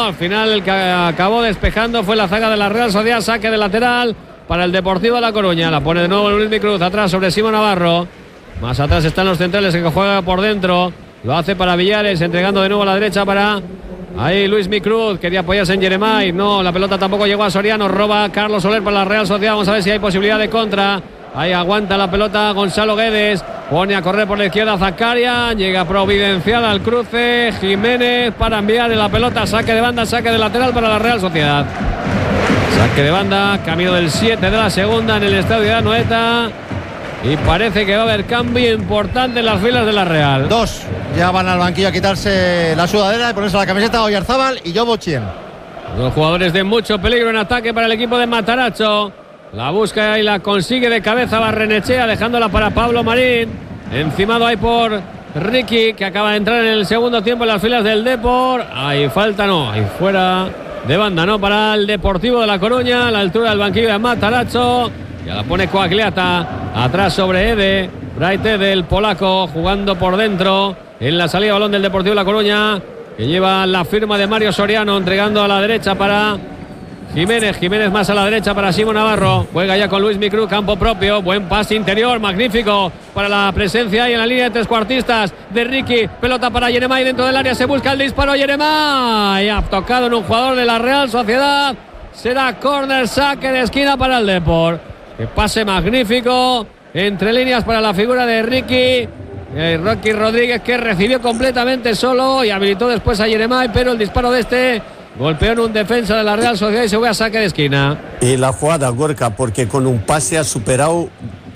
No, al final el que acabó despejando fue la zaga de la Real Sociedad. Saque de lateral para el Deportivo de La Coruña. La pone de nuevo Luis Cruz atrás sobre Simón Navarro. Más atrás están los centrales, que juega por dentro. Lo hace para Villares, entregando de nuevo a la derecha para ahí Luis Cruz. Quería apoyarse en Jeremai. No, la pelota tampoco llegó a Soriano. Roba Carlos Soler para la Real Sociedad. Vamos a ver si hay posibilidad de contra. Ahí aguanta la pelota Gonzalo Guedes. Pone a correr por la izquierda Zakaria. Llega Providencial al cruce. Jiménez para enviar la pelota. Saque de banda, saque de lateral para la Real Sociedad. Saque de banda, camino del 7 de la segunda en el estadio de Anoeta. Y parece que va a haber cambio importante en las filas de la Real. Dos ya van al banquillo a quitarse la sudadera y ponerse la camiseta. Oyarzábal y Jobo Chien. Dos jugadores de mucho peligro en ataque para el equipo de Matarazzo. La busca y la consigue de cabeza Barrenechea, dejándola para Pablo Marín. Encimado ahí por Ricky, que acaba de entrar en el segundo tiempo en las filas del Depor. Ahí falta, no, ahí fuera de banda, no, para el Deportivo de La Coruña, a la altura del banquillo de Matarazzo. Ya la pone Coagliata, atrás sobre Ede. Bright Ede, el polaco, jugando por dentro. En la salida de balón del Deportivo de La Coruña, que lleva la firma de Mario Soriano, entregando a la derecha para Jiménez. Jiménez más a la derecha para Simón Navarro. Juega ya con Luis Cruz, campo propio. Buen pase interior, magnífico para la presencia ahí en la línea de trescuartistas de Ricky. Pelota para Jeremai dentro del área. Se busca el disparo. Jeremai ha tocado en un jugador de la Real Sociedad. Será córner, saque de esquina para el Depor. Que pase magnífico entre líneas para la figura de Ricky. Rocky Rodríguez, que recibió completamente solo y habilitó después a Jeremai, pero el disparo de este golpeó en un defensa de la Real Sociedad y se fue a saque de esquina. Y la jugada, Gorka, porque con un pase ha superado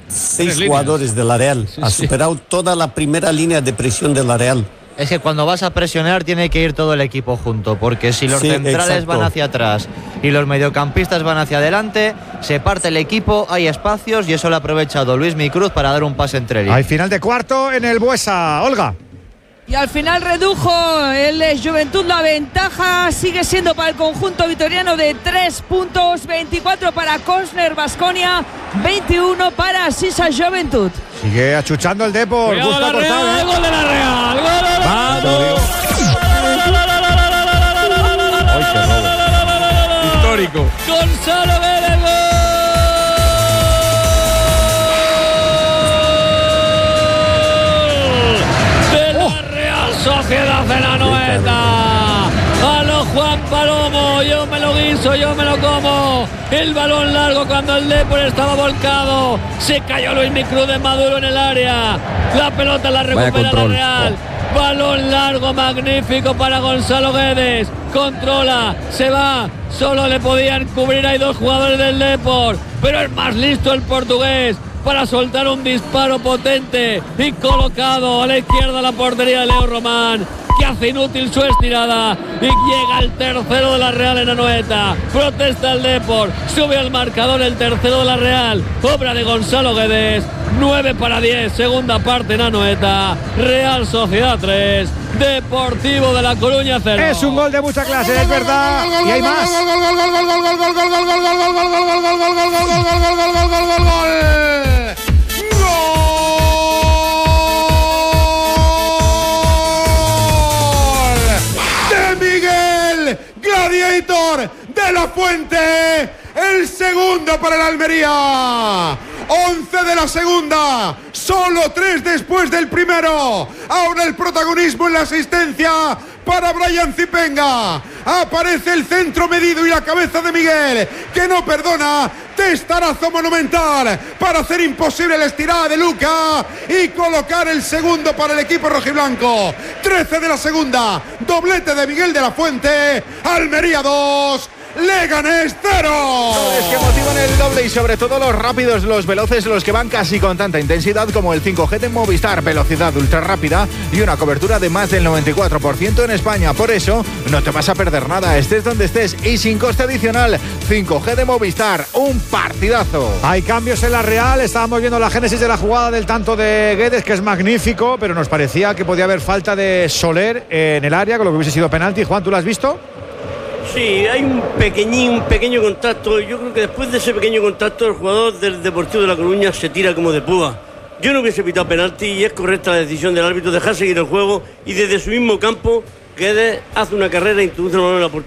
6 jugadores de la Real. Ha superado toda la primera línea de presión de la Real. Es que cuando vas a presionar tiene que ir todo el equipo junto, porque si los centrales van hacia atrás y los mediocampistas van hacia adelante, se parte el equipo, hay espacios y eso lo ha aprovechado Luis Cruz para dar un pase entre líneas. Hay final de cuarto en el Buesa, Olga. Y al final redujo el Juventud la ventaja, sigue siendo para el conjunto vitoriano de 3 puntos, 24 para Cosner Baskonia, 21 para Sisa Juventud. Sigue achuchando el Depor. Gol de la Real, gol de la Real, gol de la Real. ¡Ay, qué robo! Histórico. Gonzalo Guedes, Sociedad de la Anoeta. A lo Juan Palomo, yo me lo guiso, yo me lo como. El balón largo cuando el Depor estaba volcado. Se cayó Luis Cruz de Maduro en el área. La pelota la recupera la Real. Balón largo magnífico para Gonzalo Guedes. Controla, se va. Solo le podían cubrir, hay dos jugadores del Depor, pero es más listo el portugués para soltar un disparo potente y colocado a la izquierda de la portería de Leo Román, que hace inútil su estirada y llega el tercero de la Real en Anoeta. Protesta el Depor, sube al marcador el tercero de la Real, obra de Gonzalo Guedes. 9-10, segunda parte en Anoeta. Real Sociedad 3, Deportivo de La Coruña 0. Es un gol de mucha clase, es verdad. Y hay más. Gladiator de la Fuente, el segundo para el Almería. 11 de la segunda, solo 3 después del primero. Ahora el protagonismo en la asistencia para Brian Zipenga. Aparece el centro medido y la cabeza de Miguel, que no perdona. Testarazo monumental para hacer imposible la estirada de Luca y colocar el segundo para el equipo rojiblanco. 13 de la segunda, doblete de Miguel de la Fuente. Almería 2, Leganés 0. Goles que motivan el doble y sobre todo los rápidos, los veloces, los que van casi con tanta intensidad como el 5G de Movistar. Velocidad ultra rápida y una cobertura de más del 94% en España. Por eso no te vas a perder nada, estés donde estés y sin coste adicional. 5G de Movistar, un partidazo. Hay cambios en la Real. Estábamos viendo la génesis de la jugada del tanto de Guedes, que es magnífico, pero nos parecía que podía haber falta de Soler en el área, con lo que hubiese sido penalti. Juan, ¿tú lo has visto? Sí, hay un pequeño contacto. Yo creo que después de ese pequeño contacto el jugador del Deportivo de La Coruña se tira como de púa. Yo no hubiese pitado penalti y es correcta la decisión del árbitro, dejar seguir el juego y desde su mismo campo Guedes hace una carrera e introduce el balón en la portería.